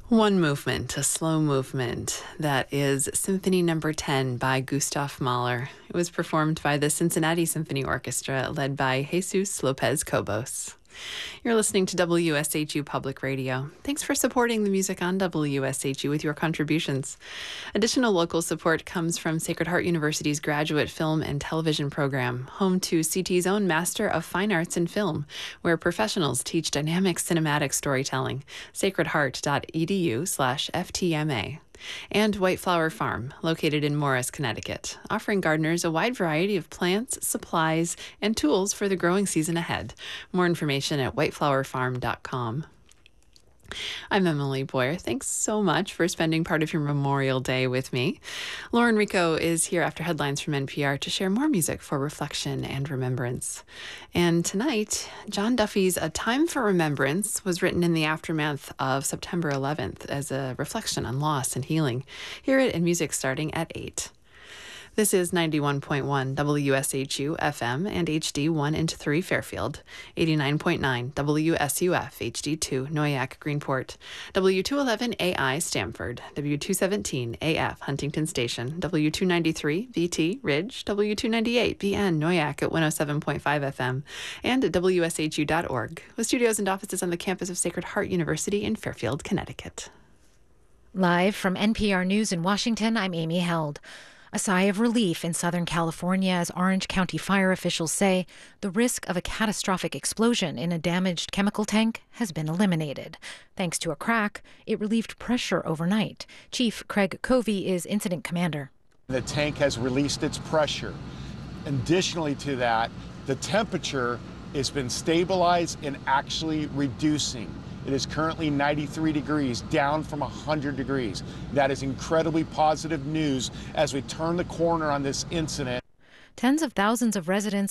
One movement, a slow movement, that is Symphony Number 10 by Gustav Mahler. It was performed by the Cincinnati Symphony Orchestra, led by Jesus Lopez Cobos. You're listening to WSHU Public Radio. Thanks for supporting the music on WSHU with your contributions. Additional local support comes from Sacred Heart University's graduate film and television program, home to CT's own Master of Fine Arts in Film, where professionals teach dynamic cinematic storytelling. sacredheart.edu/FTMA. And White Flower Farm, located in Morris, Connecticut, offering gardeners a wide variety of plants, supplies, and tools for the growing season ahead. More information at whiteflowerfarm.com. I'm Emily Boyer. Thanks so much for spending part of your Memorial Day with me. Lauren Rico is here after headlines from NPR to share more music for reflection and remembrance. And tonight, John Duffy's A Time for Remembrance was written in the aftermath of September 11th as a reflection on loss and healing. Hear it in music starting at 8. This is 91.1 WSHU FM and HD 1 into 3 Fairfield, 89.9 WSUF HD2 Noyak Greenport, W211 AI Stamford, W217 AF Huntington Station, W293 VT Ridge, W298 BN Noyak at 107.5 FM, and at WSHU.org, with studios and offices on the campus of Sacred Heart University in Fairfield, Connecticut. Live from NPR News in Washington, I'm Amy Held. A sigh of relief in Southern California as Orange County fire officials say the risk of a catastrophic explosion in a damaged chemical tank has been eliminated. Thanks to a crack, it relieved pressure overnight. Chief Craig Covey is incident commander. The tank has released its pressure. Additionally to that, the temperature has been stabilized and actually reducing. It is currently 93 degrees, down from 100 degrees. That is incredibly positive news as we turn the corner on this incident. Tens of thousands of residents